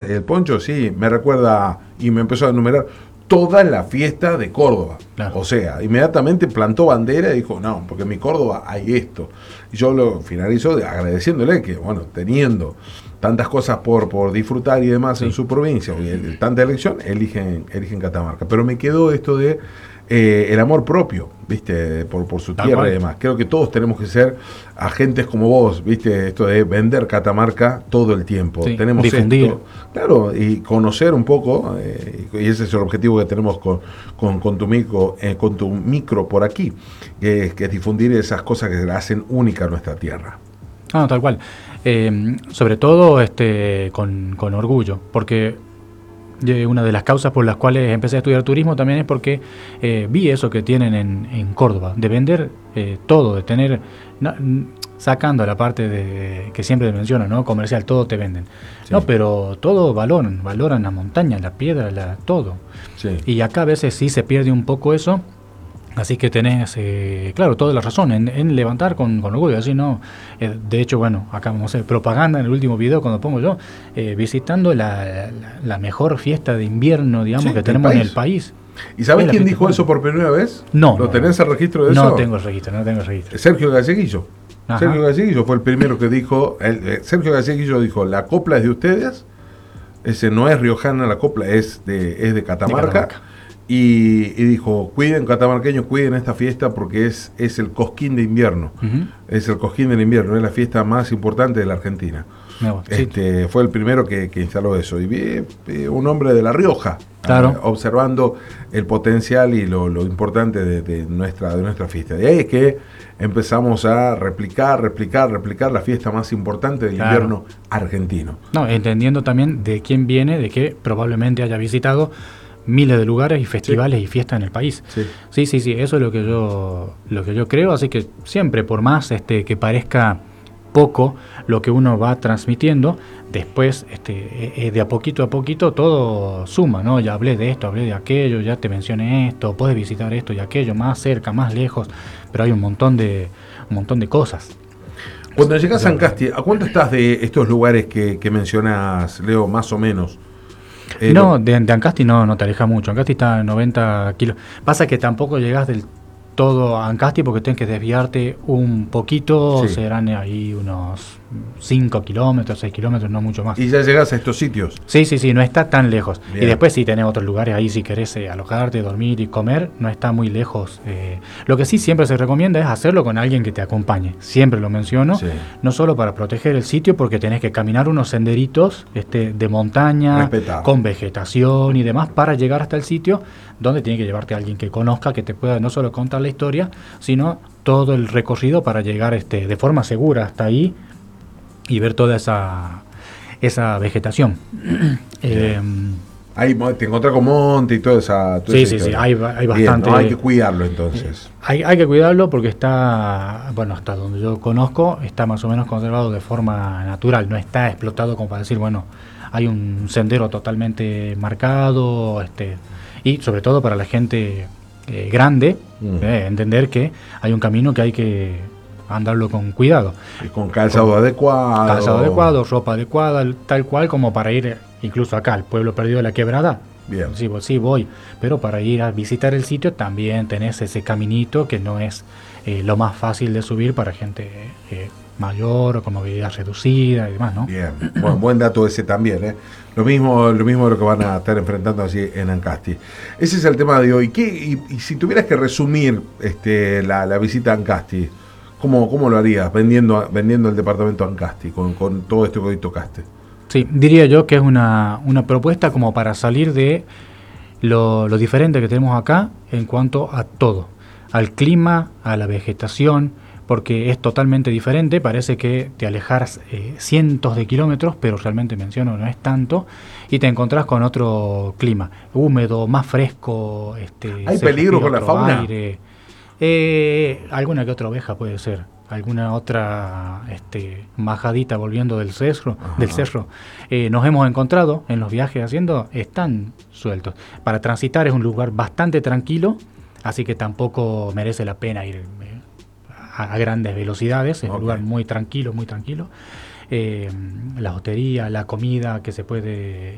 el poncho sí, me recuerda, y me empezó a enumerar toda la fiesta de Córdoba. Claro. O sea, inmediatamente plantó bandera y dijo, no, porque en mi Córdoba hay esto. Y yo lo finalizo agradeciéndole que, bueno, teniendo tantas cosas por disfrutar y demás en su provincia, y tanta elección, eligen Catamarca. Pero me quedó esto de el amor propio, ¿viste? Por su tierra y demás. Creo que todos tenemos que ser agentes como vos, ¿viste? Esto de vender Catamarca todo el tiempo. Tenemos difundir. Esto, claro, y conocer un poco, y ese es el objetivo que tenemos con tu micro por aquí, que es difundir esas cosas que la hacen única a nuestra tierra. Ah, tal cual. Sobre todo con orgullo, porque una de las causas por las cuales empecé a estudiar turismo también es porque vi eso que tienen en Córdoba, de vender todo, de tener, sacando la parte de que siempre menciono, ¿no? Comercial, todo te venden. Sí. No, pero todo valoran la montaña, la piedra, todo. Sí. Y acá a veces sí se pierde un poco eso. Así que tenés, claro, toda la razón en levantar con orgullo, así no. De hecho, bueno, acá vamos a hacer propaganda en el último video cuando pongo yo, visitando la mejor fiesta de invierno, digamos, que tenemos en el país. ¿Y sabés quién dijo eso por primera vez? No. ¿Lo tenés el registro de eso? No tengo el registro. Sergio Galleguillo. Ajá. Sergio Galleguillo fue el primero que dijo, Sergio Galleguillo dijo, la copla es de ustedes, ese no es riojana la copla, es de Catamarca. Y dijo, cuiden catamarqueños, cuiden esta fiesta porque es el Cosquín de invierno. Uh-huh. Es el Cosquín del invierno, es la fiesta más importante de la Argentina. No, sí. Fue el primero que instaló eso. Y vi un hombre de La Rioja, claro, observando el potencial y lo importante de nuestra fiesta. De ahí es que empezamos a replicar la fiesta más importante del invierno argentino. No, entendiendo también de quién viene, de que probablemente haya visitado miles de lugares y festivales y fiestas en el país. Sí, eso es lo que yo creo, así que siempre, por más que parezca poco lo que uno va transmitiendo, después de a poquito todo suma, ¿no? Ya hablé de esto, hablé de aquello, ya te mencioné esto, puedes visitar esto y aquello, más cerca, más lejos, pero hay un montón de cosas. Cuando llegas a Ancasti, ¿a cuánto estás de estos lugares que mencionas, Leo, más o menos? No, de Ancasti no te aleja mucho. Ancasti está a 90 kilos. Pasa que tampoco llegas del todo a Ancasti porque tienes que desviarte un poquito, serán ahí unos 5 kilómetros, 6 kilómetros, no mucho más. ¿Y ya llegas a estos sitios? Sí, no está tan lejos. Bien. Y después sí tenés otros lugares ahí si querés alojarte, dormir y comer, no está muy lejos. Lo que sí siempre se recomienda es hacerlo con alguien que te acompañe. Siempre lo menciono, no solo para proteger el sitio, porque tenés que caminar unos senderitos de montaña, con vegetación y demás, para llegar hasta el sitio, donde tiene que llevarte a alguien que conozca, que te pueda no solo contar la historia, sino todo el recorrido para llegar de forma segura hasta ahí y ver toda esa vegetación. Ahí te encontrás con monte y toda esa sí, hay bastante. Bien, ¿no? Hay que cuidarlo entonces. Hay que cuidarlo porque está, bueno, hasta donde yo conozco, está más o menos conservado de forma natural, no está explotado como para decir, bueno, hay un sendero totalmente marcado, y sobre todo para la gente grande, entender que hay un camino que hay que andarlo con cuidado. Y con calzado adecuado. Calzado adecuado, ropa adecuada, tal cual como para ir incluso acá, al pueblo perdido de la Quebrada. Bien. Sí, voy. Pero para ir a visitar el sitio también tenés ese caminito que no es lo más fácil de subir para gente mayor o con movilidad reducida y demás, ¿no? Bien, buen dato ese también, ¿eh? Lo mismo de lo que van a estar enfrentando así en Ancasti. Ese es el tema de hoy. Y si tuvieras que resumir la visita a Ancasti, ¿cómo lo harías vendiendo el departamento Ancasti con todo esto que hoy tocaste? Sí, diría yo que es una propuesta como para salir de lo diferente que tenemos acá en cuanto a todo, al clima, a la vegetación, porque es totalmente diferente, parece que te alejas cientos de kilómetros, pero realmente menciono, no es tanto, y te encontrás con otro clima, húmedo, más fresco. ¿Hay peligro con la fauna? Aire, alguna que otra oveja puede ser, alguna otra majadita volviendo del cerro. Nos hemos encontrado en los viajes están sueltos. Para transitar es un lugar bastante tranquilo, así que tampoco merece la pena ir a grandes velocidades, es un lugar muy tranquilo. La hostería, la comida que se puede